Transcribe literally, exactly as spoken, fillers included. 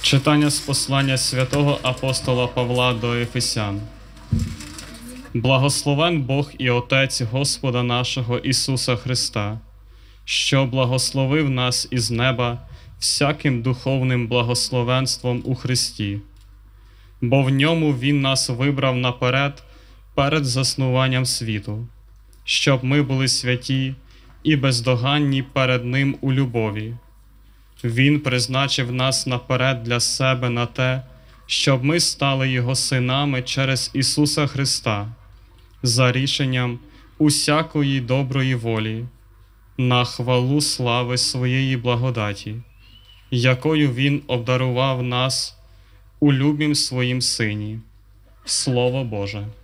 Читання з послання святого апостола Павла до Ефесян. Благословен Бог і Отець Господа нашого Ісуса Христа, що благословив нас із неба всяким духовним благословенством у Христі, бо в ньому Він нас вибрав наперед перед заснуванням світу, щоб ми були святі і бездоганні перед Ним у любові. Він призначив нас наперед для себе на те, щоб ми стали Його синами через Ісуса Христа, за рішенням усякої доброї волі, на хвалу слави Своєї благодаті, якою Він обдарував нас у любім Своїм Сині. Слово Боже.